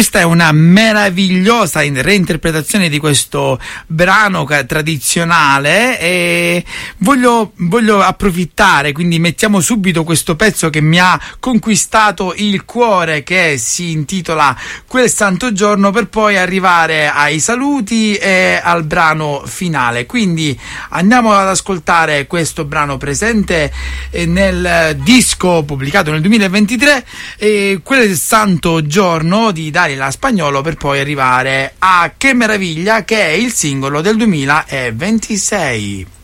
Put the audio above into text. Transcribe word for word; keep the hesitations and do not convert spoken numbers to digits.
questa è una meravigliosa reinterpretazione di questo brano tradizionale e voglio, voglio approfittare, quindi mettiamo subito questo pezzo che mi ha conquistato il cuore, che si intitola Quel santo giorno, per poi arrivare ai saluti e al brano finale. Quindi andiamo ad ascoltare questo brano presente nel disco pubblicato nel duemilaventitré, eh, Quel santo giorno di Dalila Spagnolo, per poi arrivare a Che meraviglia, che è il singolo del duemilaventisei.